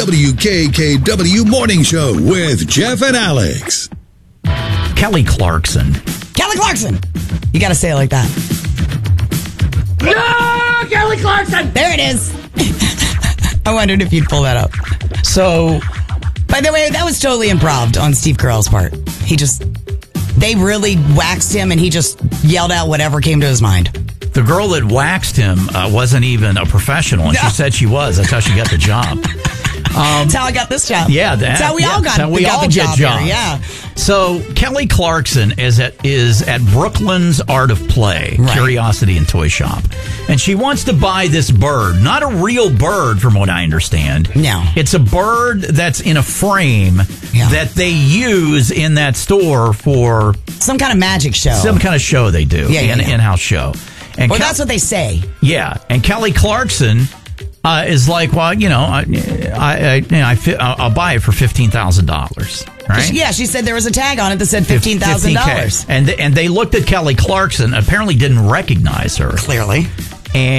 WKKW Morning Show with Jeff and Alex. Kelly Clarkson. Kelly Clarkson. You got to say it like that. No, Kelly Clarkson. There it is. I wondered if you'd pull that up. So, by the way, that was totally improv on Steve Carell's part. They really waxed him and he just yelled out whatever came to his mind. the girl that waxed him wasn't even a professional, and she said she was. That's how she got the job. That's how I got this job. Yeah, that's how we all got the job here. Yeah. So Kelly Clarkson is at Brooklyn's Art of Play, Curiosity and Toy Shop, and she wants to buy this bird. Not a real bird, from what I understand. No, it's a bird that's in a frame that they use in that store for some kind of magic show. Some kind of show they do. In-house show. And that's what they say. Yeah, and Kelly Clarkson is like, well, I'll buy it for $15,000. Right? Yeah, she said there was a tag on it that said $15,000. And they looked at Kelly Clarkson, apparently didn't recognize her. Clearly.